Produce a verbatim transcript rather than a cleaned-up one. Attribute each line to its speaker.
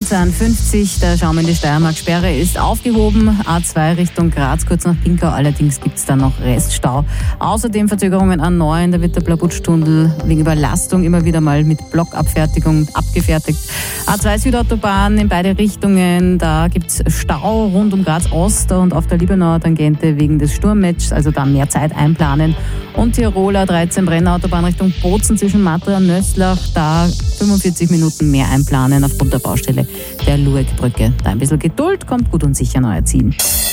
Speaker 1: zweiundfünfzig, der Schaum in die Steiermark. Sperre ist aufgehoben. A zwei Richtung Graz, kurz nach Pinkau. Allerdings gibt es da noch Reststau. Außerdem Verzögerungen A neun, da wird der Blaubutsch-Tunnel wegen Überlastung immer wieder mal mit Blockabfertigung abgefertigt. A zwei Südautobahn in beide Richtungen, da gibt es Stau rund um Graz Ost und auf der Liebenauer Tangente wegen des Sturmmatchs, also da mehr Zeit einplanen. Und Tiroler dreizehn Brennautobahn Richtung Bozen zwischen Matra und Nöstlach, da fünfundvierzig Minuten mehr einplanen aufgrund der Baustelle der Luegbrücke. Da ein bisschen Geduld, kommt gut und sicher neu erziehen.